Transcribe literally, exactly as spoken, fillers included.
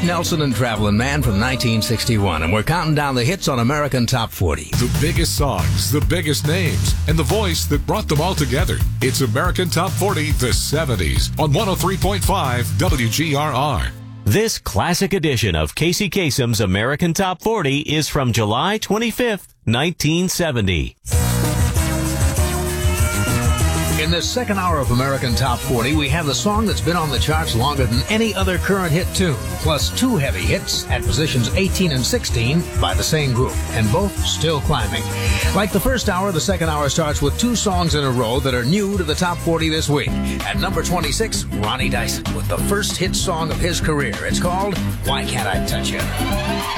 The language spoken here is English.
Nelson and Travelin' Man from nineteen sixty-one, and we're counting down the hits on American Top forty. The biggest songs, the biggest names, and the voice that brought them all together. It's American Top forty, the seventies, on one oh three point five W G R R. This classic edition of Casey Kasem's American Top forty is from July twenty-fifth, nineteen seventy. In this second hour of American Top forty, we have the song that's been on the charts longer than any other current hit tune, plus two heavy hits at positions eighteen and sixteen by the same group, and both still climbing. Like the first hour, the second hour starts with two songs in a row that are new to the Top forty this week. At number twenty-six, Ronnie Dyson with the first hit song of his career. It's called Why Can't I Touch You?